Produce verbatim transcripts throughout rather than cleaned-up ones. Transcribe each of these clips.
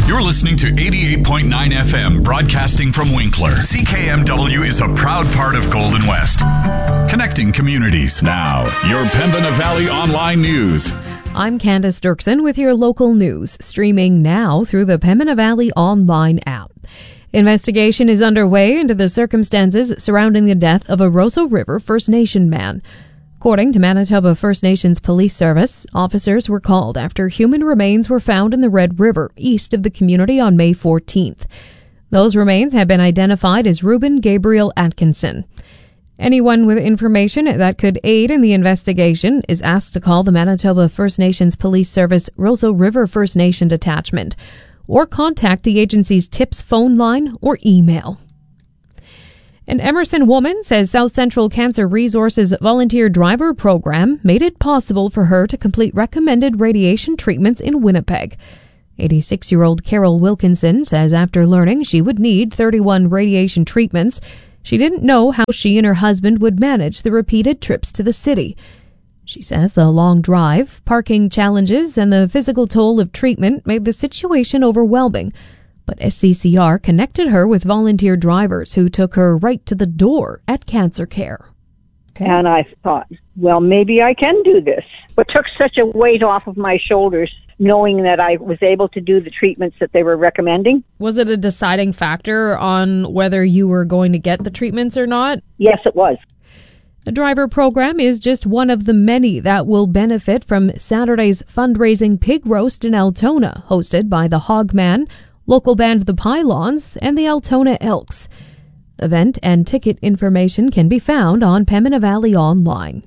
You're listening to eighty-eight point nine F M, broadcasting from Winkler. C K M W is a proud part of Golden West, connecting communities. Now, your Pembina Valley Online News. I'm Candace Dirksen with your local news, streaming now through the Pembina Valley Online app. Investigation is underway into the circumstances surrounding the death of a Roseau River First Nation man. According to Manitoba First Nations Police Service, officers were called after human remains were found in the Red River, east of the community on May fourteenth. Those remains have been identified as Reuben Gabriel Atkinson. Anyone with information that could aid in the investigation is asked to call the Manitoba First Nations Police Service Roseau River First Nation Detachment or contact the agency's TIPS phone line or email. An Emerson woman says South Central Cancer Resources volunteer driver program made it possible for her to complete recommended radiation treatments in Winnipeg. eighty-six-year-old Carol Wilkinson says after learning she would need thirty-one radiation treatments, she didn't know how she and her husband would manage the repeated trips to the city. She says the long drive, parking challenges, and the physical toll of treatment made the situation overwhelming. But S C C R connected her with volunteer drivers who took her right to the door at Cancer Care. Okay. And I thought, well, maybe I can do this. It took such a weight off of my shoulders knowing that I was able to do the treatments that they were recommending. Was it a deciding factor on whether you were going to get the treatments or not? Yes, it was. The driver program is just one of the many that will benefit from Saturday's fundraising pig roast in Altona, hosted by the Hogman, local band The Pylons, and the Altona Elks. Event and ticket information can be found on Pembina Valley Online.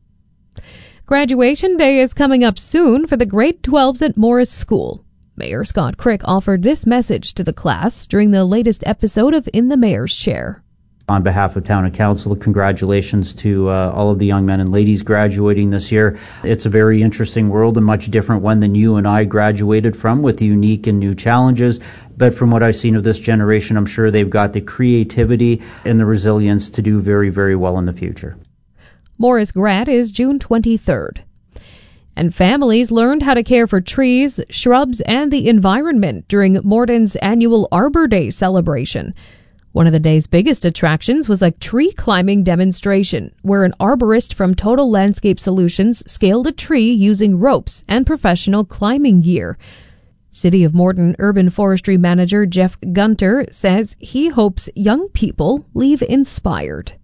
Graduation day is coming up soon for the grade twelves at Morris School. Mayor Scott Crick offered this message to the class during the latest episode of In the Mayor's Chair. On behalf of Town and Council, congratulations to uh, all of the young men and ladies graduating this year. It's a very interesting world, a much different one than you and I graduated from, with unique and new challenges. But from what I've seen of this generation, I'm sure they've got the creativity and the resilience to do very, very well in the future. Morris Grad is June twenty-third. And families learned how to care for trees, shrubs, and the environment during Morton's annual Arbor Day celebration. One of the day's biggest attractions was a tree climbing demonstration, where an arborist from Total Landscape Solutions scaled a tree using ropes and professional climbing gear. City of Morton Urban Forestry Manager Jeff Gunter says he hopes young people leave inspired.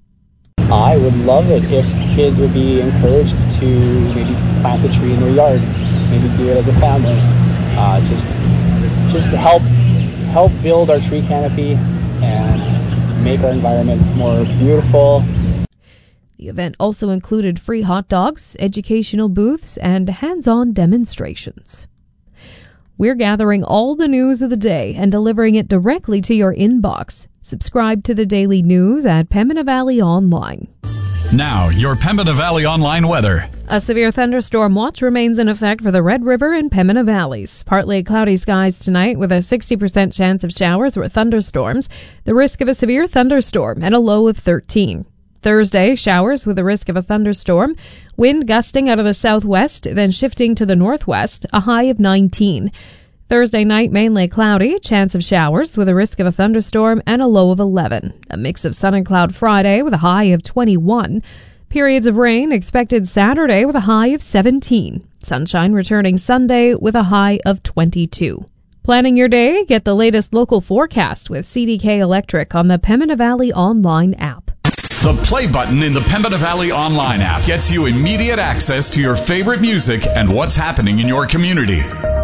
I would love it if kids would be encouraged to maybe plant a tree in their yard, maybe do it as a family, uh, just just to help help build our tree canopy and make our environment more beautiful. The event also included free hot dogs, educational booths, and hands-on demonstrations. We're gathering all the news of the day and delivering it directly to your inbox. Subscribe to the daily news at Pembina Valley Online. Now, your Pembina Valley Online weather. A severe thunderstorm watch remains in effect for the Red River and Pembina Valleys. Partly cloudy skies tonight with a sixty percent chance of showers or thunderstorms. The risk of a severe thunderstorm and a low of thirteen. Thursday, showers with a risk of a thunderstorm. Wind gusting out of the southwest, then shifting to the northwest, a high of nineteen. Thursday night, mainly cloudy, chance of showers with a risk of a thunderstorm and a low of eleven. A mix of sun and cloud Friday with a high of twenty-one. Periods of rain expected Saturday with a high of seventeen. Sunshine returning Sunday with a high of twenty-two. Planning your day? Get the latest local forecast with C D K Electric on the Pembina Valley Online app. The play button in the Pembina Valley Online app gets you immediate access to your favorite music and what's happening in your community.